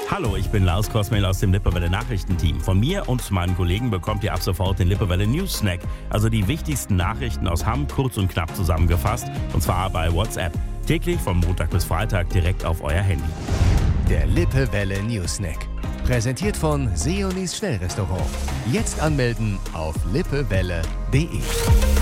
Hallo, ich bin Lars Kosmel aus dem Lippewelle Nachrichtenteam. Von mir und meinen Kollegen bekommt ihr ab sofort den Lippewelle News Snack, also die wichtigsten Nachrichten aus Hamm kurz und knapp zusammengefasst, und zwar bei WhatsApp. Täglich von Montag bis Freitag direkt auf euer Handy. Der Lippewelle News Snack. Präsentiert von Seonis Schnellrestaurant. Jetzt anmelden auf lippewelle.de.